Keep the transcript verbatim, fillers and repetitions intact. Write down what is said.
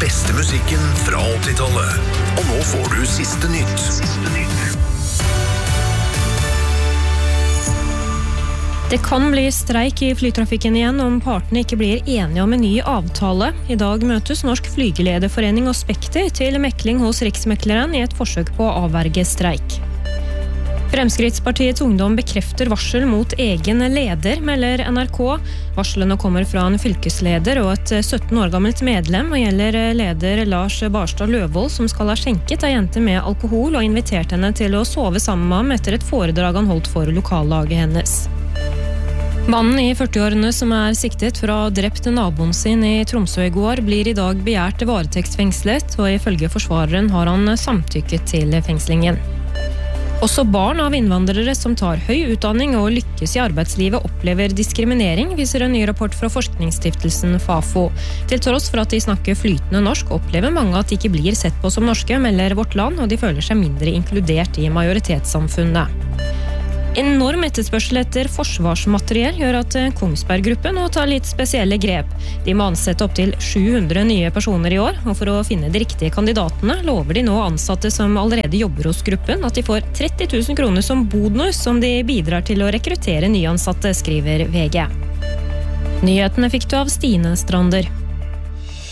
beste musikken fra åttitallet. Og nå får du siste nytt. Siste nytt. Det kan bli streik i flytrafikken igjen om partene ikke blir enige om en ny avtale. I dag møtes Norsk Flygelederforening og Spekter til mekling hos Riksmekleren i et forsøk på å avverge streik. Fremskrittspartiets ungdom bekrefter varsel mot egen leder, melder N R K. Varslene kommer fra en fylkesleder og et sytten år gammelt medlem, og gjelder leder Lars Barstad Løvold, som skal ha skjenket ei jente med alkohol og invitert henne til å sove sammen med ham etter et foredrag han holdt for lokallaget hennes. Mannen i førti-årene som er siktet for å ha drept naboen sin i Tromsø i går, blir i dag begjært varetektsfengslet, og ifølge forsvareren har han samtykket til fengslingen. Også barn av innvandrere som tar høy utdanning og lykkes i arbeidslivet opplever diskriminering, viser en ny rapport fra forskningsstiftelsen Fafo. Til tross for at de snakker flytende norsk, opplever mange at de ikke blir sett på som norske, melder Vårt Land, og de føler seg mindre inkludert i majoritetssamfunnet. Enorm etterspørsel etter forsvarsmateriell gjør at Kongsberg-gruppen nå tar litt spesielle grep. De må ansette opp til sju hundre nye personer i år, og for å finne de riktige kandidatene lover de nå ansatte som allerede jobber hos gruppen at de får tretti tusen kroner som bonus som de bidrar til å rekruttere nyansatte, skriver V G. Nyhetene fikk du av Stine Strander.